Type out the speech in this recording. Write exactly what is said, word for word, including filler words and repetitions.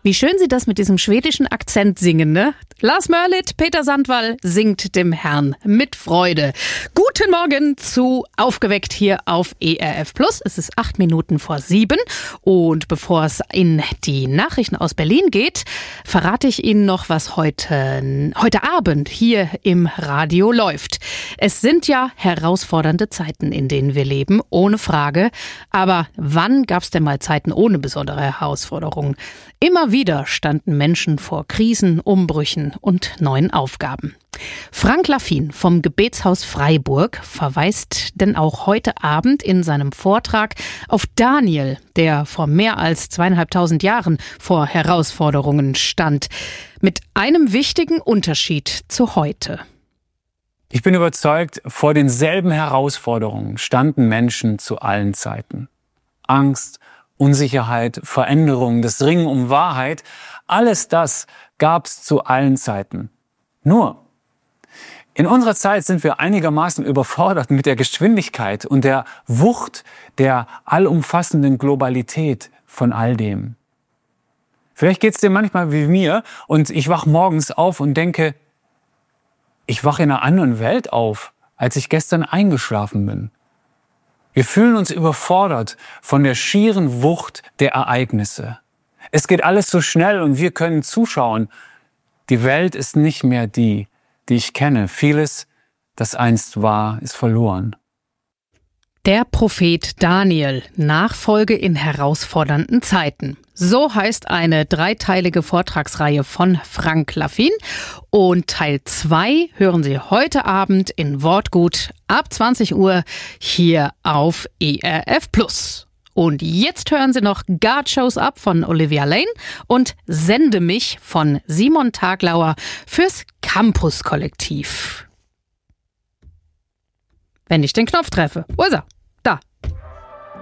Wie schön Sie das mit diesem schwedischen Akzent singen, ne? Lars Mörlitz, Peter Sandwall singt dem Herrn mit Freude. Guten Morgen zu Aufgeweckt hier auf E R F Plus. Es ist acht Minuten vor sieben. Und bevor es in die Nachrichten aus Berlin geht, verrate ich Ihnen noch, was heute, heute Abend hier im Radio läuft. Es sind ja herausfordernde Zeiten, in denen wir leben, ohne Frage. Aber wann gab es denn mal Zeiten ohne besondere Herausforderungen? Immer wieder standen Menschen vor Krisen, Umbrüchen und neuen Aufgaben. Frank Laffin vom Gebetshaus Freiburg verweist denn auch heute Abend in seinem Vortrag auf Daniel, der vor mehr als zweieinhalbtausend Jahren vor Herausforderungen stand. Mit einem wichtigen Unterschied zu heute. Ich bin überzeugt, vor denselben Herausforderungen standen Menschen zu allen Zeiten. Angst, Unsicherheit, Veränderung, das Ringen um Wahrheit, alles das gab's zu allen Zeiten. Nur, in unserer Zeit sind wir einigermaßen überfordert mit der Geschwindigkeit und der Wucht der allumfassenden Globalität von all dem. Vielleicht geht's dir manchmal wie mir und ich wach morgens auf und denke, ich wache in einer anderen Welt auf, als ich gestern eingeschlafen bin. Wir fühlen uns überfordert von der schieren Wucht der Ereignisse. Es geht alles so schnell und wir können zuschauen. Die Welt ist nicht mehr die, die ich kenne. Vieles, das einst war, ist verloren. Der Prophet Daniel, Nachfolge in herausfordernden Zeiten. So heißt eine dreiteilige Vortragsreihe von Frank Laffin. Und Teil zwei hören Sie heute Abend in Wortgut ab zwanzig Uhr hier auf E R F Plus. Und jetzt hören Sie noch God Shows Up von Olivia Lane und Sende mich von Simon Taglauer fürs Campus Kollektiv. Wenn ich den Knopf treffe. Wo ist er?